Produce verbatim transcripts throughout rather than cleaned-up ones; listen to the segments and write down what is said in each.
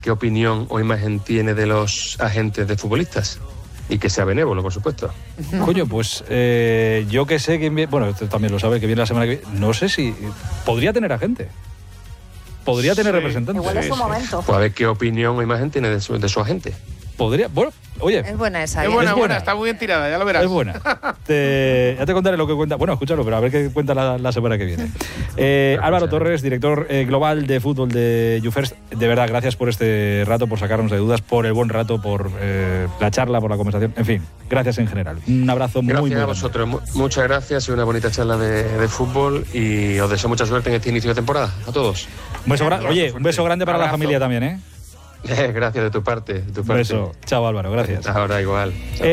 qué opinión o imagen tiene de los agentes de futbolistas. Y que sea benévolo, por supuesto. Coño, pues eh, yo que sé quién viene, bueno, usted también lo sabe, que viene la semana que viene, no sé si podría tener agente. Podría tener sí, representante. Igual es su sí, momento. Sí. Pues a ver qué opinión o imagen tiene de su, de su agente. Podría, bueno, oye. Es buena esa. Es ¿eh? buena, Es buena, buena. está muy bien tirada, ya lo verás. Es buena. Te, ya te contaré lo que cuenta. Bueno, escúchalo, pero a ver qué cuenta la, la semana que viene. Eh, Álvaro Torres, director eh, global de fútbol de YouFirst. De verdad, gracias por este rato, por sacarnos de dudas, por el buen rato, por eh, la charla, por la conversación. En fin, gracias en general. Un abrazo gracias muy, muy a grande. vosotros. Mu- muchas gracias y una bonita charla de, de fútbol. Y os deseo mucha suerte en este inicio de temporada. A todos. Un beso gra- Oye, un beso grande para Abrazo. la familia también, ¿eh? Gracias de tu parte. De tu Un parte. beso. Chao, Álvaro, gracias. Ahora igual. Chao.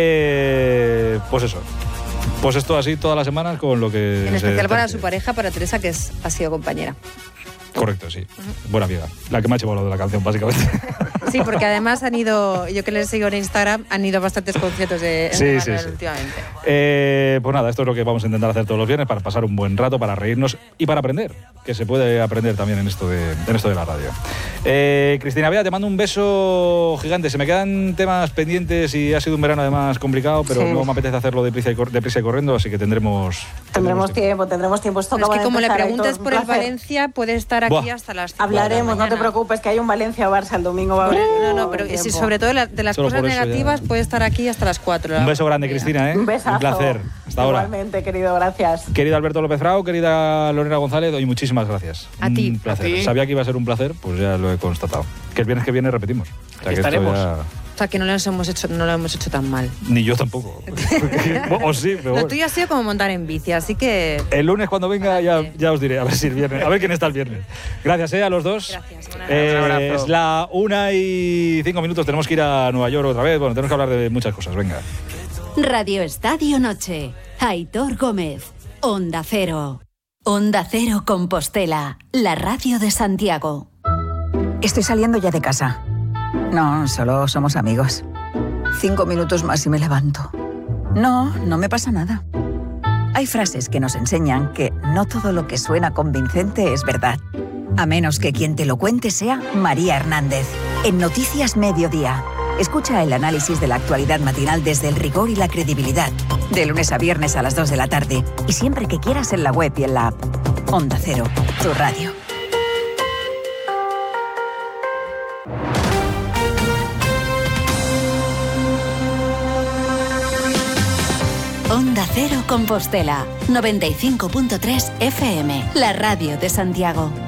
Eh, pues eso. Pues esto así todas las semanas con lo que... En se especial para tercie. su pareja, para Teresa, que es, ha sido compañera. Correcto, sí. Buena amiga. La que me ha hecho lo de la canción, básicamente. Sí, porque además han ido, yo que les sigo en Instagram, han ido a bastantes conciertos de Sí, Emma sí, Manuel sí. últimamente. Eh, pues nada, esto es lo que vamos a intentar hacer todos los viernes para pasar un buen rato, para reírnos y para aprender, que se puede aprender también en esto de, en esto de la radio. Eh, Cristina Bea, te mando un beso gigante. Se me quedan temas pendientes y ha sido un verano además complicado, pero Sí. no me apetece hacerlo deprisa y, cor- deprisa y corriendo, así que tendremos... Tendremos tiempo, tendremos tiempo. Esto Pero es acaba que de como le empezar, preguntes Aitor, un por el placer. Valencia, puede estar aquí Buah. hasta las cinco de la Hablaremos, no te mañana. preocupes, que hay un Valencia-Barça el domingo. Va a haber No, no, pero tiempo. si sobre todo de, la- de las Solo cosas por eso negativas ya. puede estar aquí hasta las cuatro. Un beso grande, Cristina, ¿eh? Un besazo. Un placer. Hasta ahora. Igualmente, querido, gracias. Querido Alberto López Frao, querida Lorena González, doy muchísimas gracias. A ti. Un placer. A ti. Sabía que iba a ser un placer, pues ya lo he constatado. Que el viernes que viene repetimos. O sea, Aquí que esto estaremos. ya- O sea, que no lo hemos hecho, no lo hemos hecho tan mal. Ni yo tampoco. O sí, pero Lo bueno. tuyo ha sido como montar en bici, así que... El lunes cuando venga ya, ya os diré, a ver si el viernes, a ver quién está el viernes. Gracias, eh, a los dos. Gracias, buenas Eh, Un abrazo. es la una y cinco minutos, tenemos que ir a Nueva York otra vez. Bueno, tenemos que hablar de muchas cosas, venga. Radio Estadio Noche. Aitor Gómez. Onda Cero. Onda Cero Compostela. La radio de Santiago. Estoy saliendo ya de casa. No, solo somos amigos. Cinco minutos más y me levanto. No, no me pasa nada. Hay frases que nos enseñan que no todo lo que suena convincente es verdad. A menos que quien te lo cuente sea María Hernández. En Noticias Mediodía. Escucha el análisis de la actualidad matinal desde el rigor y la credibilidad. De lunes a viernes a las dos de la tarde. Y siempre que quieras en la web y en la app. Onda Cero, tu radio. Onda Cero Compostela. noventa y cinco punto tres F M. La radio de Santiago.